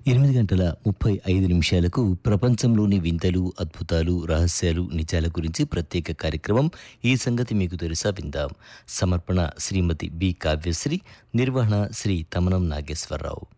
8 గంటల 35 నిమిషాలకు ప్రపంచంలోని వింతలు, అద్భుతాలు, రహస్యాలు, నిజాల గురించి ప్రత్యేక కార్యక్రమం ఈ సంగతి మీకు తెలుసా విందాం. సమర్పణ శ్రీమతి బి కావ్యశ్రీ, నిర్వహణ శ్రీ తమనం నాగేశ్వరరావు.